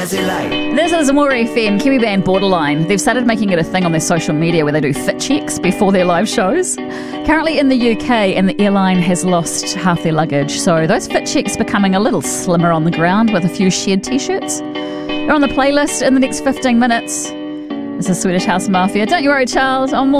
This is More FM, Kiwi band Borderline. They've started making it a thing on their social media where they do fit checks before their live shows. Currently in the UK, and the airline has lost half their luggage, so those fit checks becoming a little slimmer on the ground with a few shared t-shirts. They're on the playlist in the next 15 minutes. This is Swedish House Mafia. Don't you worry, Charles. On More